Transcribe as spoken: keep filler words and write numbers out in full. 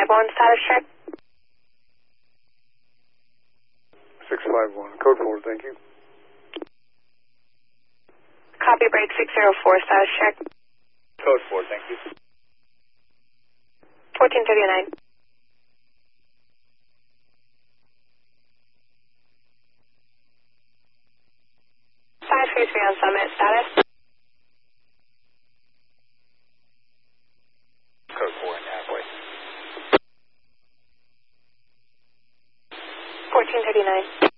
five one, status check. six five one, code forward, thank you. Copy break six zero four, status check. Code forward, thank you. fourteen thirty-nine. five three three on Summit, status. Code forward, halfway. fourteen thirty-nine.